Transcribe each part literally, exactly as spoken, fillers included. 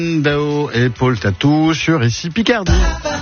Dao et Paul Tatou sur Ici Picardie.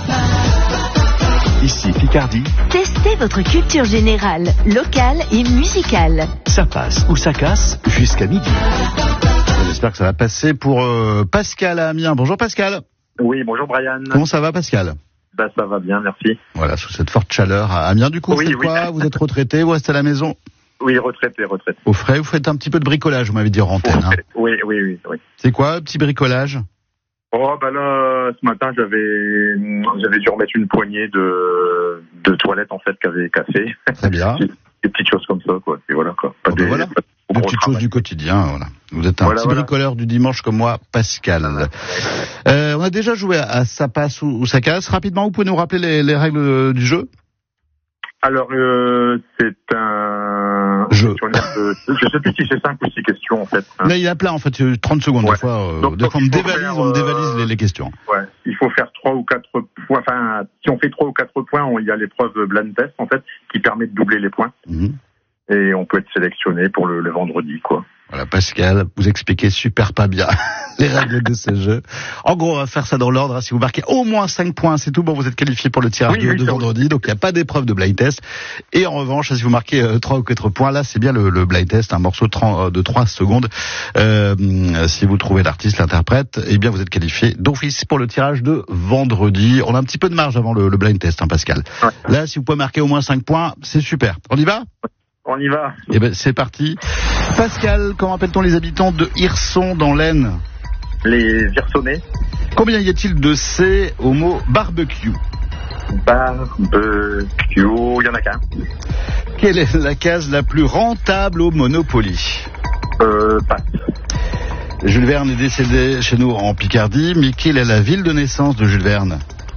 Ici Picardie. Testez votre culture générale, locale et musicale. Ça passe ou ça casse jusqu'à midi. J'espère que ça va passer pour euh, Pascal à Amiens. Bonjour Pascal. Oui, bonjour Brian. Comment ça va Pascal? Bah, ça va bien, merci. Voilà, sous cette forte chaleur à Amiens. Du coup, vous Oui, faites oui. quoi? Vous êtes retraité, vous restez à la maison? Oui, retraité, retraité. Au frais, vous faites un petit peu de bricolage, vous m'avez dit en antenne. Hein. Oui, oui, oui, oui. C'est quoi, petit bricolage? Oh, bah là, ce matin, j'avais, j'avais dû remettre une poignée de, de toilettes, en fait, qui avait cassé. Très bien. Des petites choses comme ça, quoi. Et voilà, quoi. Pas Bon, des, ben voilà. pas de Des gros petites choses travail. du quotidien, voilà. Vous êtes un Voilà, petit voilà. bricoleur du dimanche comme moi, Pascal. Euh, on a déjà joué à, à Ça passe ou, ou ça casse. Rapidement, vous pouvez nous rappeler les, les règles euh, du jeu? Alors, euh, c'est un Jeu. De, je sais plus si c'est cinq ou six questions, en fait. Hein. Là, il y a plein, en fait, euh, trente secondes, Ouais. des fois, euh, Donc, des donc, fois on me il faut dévalise, faire, on me euh, dévalise les, les questions. Ouais. Il faut faire trois ou quatre points. Enfin, si on fait trois ou quatre points, on- il y a l'épreuve blind test, en fait, qui permet de doubler les points. Mhm. Et on peut être sélectionné pour le, le vendredi, quoi. Voilà, Pascal, vous expliquez super pas bien les règles de ce jeu. En gros, on va faire ça dans l'ordre. Hein. Si vous marquez au moins cinq points, c'est tout bon, vous êtes qualifié pour le tirage Oui, de, oui, de ça, vendredi. Donc, il n'y a pas d'épreuve de blind test. Et en revanche, si vous marquez euh, trois ou quatre points, là, c'est bien le, le blind test, un morceau de, trente, euh, de trois secondes. Euh, si vous trouvez l'artiste, l'interprète, eh bien, vous êtes qualifié d'office pour le tirage de vendredi. On a un petit peu de marge avant le, le blind test, hein, Pascal. Ouais. Là, si vous pouvez marquer au moins cinq points, c'est super. On y va? On y va. Eh ben, c'est parti. Pascal, comment appelle-t-on les habitants de Hirson dans l'Aisne? Les Virsonnais. Combien y a-t-il de C au mot barbecue? Barbecue. Il y en a qu'un. Quelle est la case la plus rentable au Monopoly? Euh, pas. Jules Verne est décédé chez nous en Picardie, mais quelle est la ville de naissance de Jules Verne?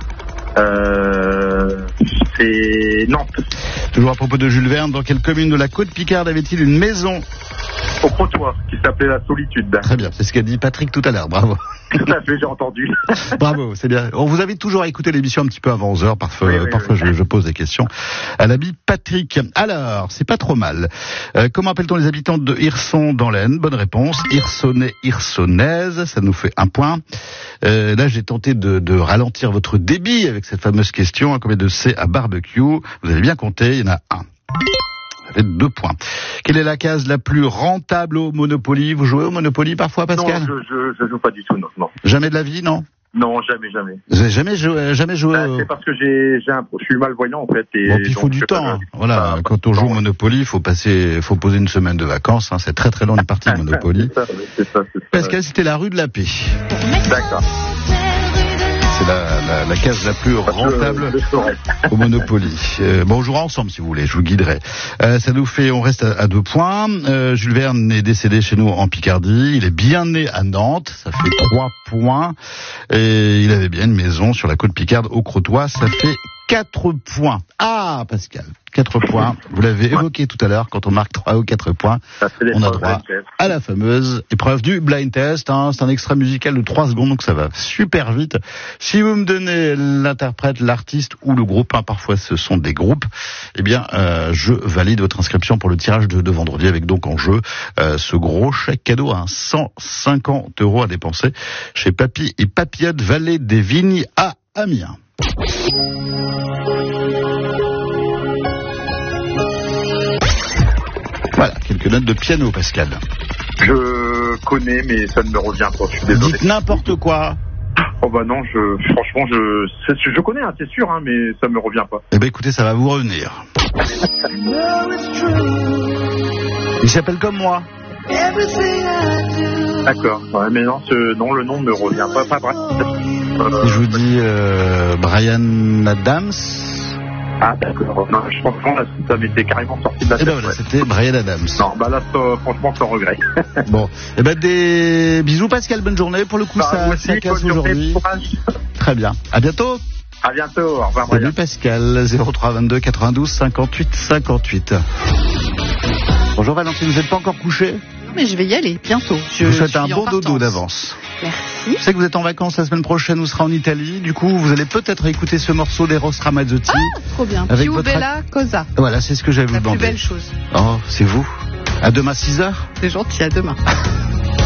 Euh, c'est Nantes. Toujours à propos de Jules Verne, dans quelle commune de la côte Picarde avait-il une maison? Au Crotoy, qui s'appelait La Solitude. Très bien, c'est ce qu'a dit Patrick tout à l'heure, bravo. Tout à fait, j'ai entendu. Bravo, c'est bien. On vous invite toujours à écouter l'émission un petit peu avant onze heures. Parfois, Oui, oui, parfois oui. Je, je pose des questions à l'ami Patrick. Alors, c'est pas trop mal. Euh, comment appelle-t-on les habitants de Hirson dans l'Aisne? Bonne réponse. Hirsonnais, Hirsonnaise, ça nous fait un point. Euh, là, j'ai tenté de, de ralentir votre débit avec cette fameuse question. Combien de C à barbecue? Vous avez bien compté, il y en a un. Ça fait deux points. Quelle est la case la plus rentable au Monopoly? Vous jouez au Monopoly parfois, Pascal? Non, je, je, je joue pas du tout, non. Non, Jamais de la vie, non? non jamais, jamais. Vous avez jamais joué, jamais joué Euh, au... c'est parce que j'ai, j'ai un, je suis malvoyant, en fait. Et Bon, puis il faut donc, du je- temps. hein. Voilà, Ah, quand on joue au non. Monopoly, il faut passer, faut poser une semaine de vacances. Hein. C'est très très long une partie de Monopoly. C'est ça, oui, c'est ça, c'est ça. Pascal, c'était la rue de la Paix. D'accord. C'est la, la, la case la plus rentable Je, je saurai. au Monopoly. Euh, bon, on jouera ensemble si vous voulez, je vous guiderai. Euh, ça nous fait, on reste à, à deux points. Euh, Jules Verne est décédé chez nous en Picardie. Il est bien né à Nantes, ça fait trois points. Et il avait bien une maison sur la côte Picarde au Crotoy, ça fait quatre points. Ah, Pascal, quatre points. Vous l'avez évoqué tout à l'heure, quand on marque trois ou quatre points, Ça fait des on a preuves, droit chef. à la fameuse épreuve du blind test. Hein. C'est un extrait musical de trois secondes, donc ça va super vite. Si vous me donnez l'interprète, l'artiste ou le groupe, hein, parfois ce sont des groupes, eh bien, euh, je valide votre inscription pour le tirage de, de vendredi, avec donc en jeu euh, ce gros chèque cadeau, hein, cent cinquante euros à dépenser chez Papy et Papillote, Vallée des Vignes à Amiens. Voilà, quelques notes de piano, Pascal. Je connais, mais ça ne me revient pas. Je suis désolé. Dites n'importe quoi. Oh bah non, je, franchement, je, c'est- je connais, hein, c'est sûr, hein, mais ça me revient pas. Eh ben écoutez, ça va vous revenir. Il s'appelle comme moi. D'accord. Ouais, mais non, ce, non, le nom ne me revient pas. Pas bref. Euh, Si je vous dis euh, Brian Adams, Ah d'accord. Non, je pense que là, ça m'était carrément sorti de la eh tête. ben voilà, ouais. c'était Brian Adams. Non, bah là, ça, franchement, sans regret. Bon, eh ben des bisous Pascal, bonne journée. Pour le coup, Bah, ça, moi aussi, ça casse bonne journée, aujourd'hui. courage. Très bien. À bientôt. À bientôt. Au revoir, Brian. Salut Pascal, zéro trois vingt-deux quatre-vingt-douze cinquante-huit cinquante-huit. Bonjour Valentine, vous n'êtes pas encore couché? Mais je vais y aller bientôt. Je Je vous souhaite suis un en bon dodo partance. d'avance. Merci. Je sais que vous êtes en vacances la semaine prochaine, vous serez en Italie. Du coup, vous allez peut-être écouter ce morceau d'Eros Ramazzotti. Ah, trop bien. Avec Più votre bella cosa. Voilà, c'est ce que j'allais vous La plus demander. belle chose. Oh, c'est vous. À demain six heures. C'est gentil, à demain.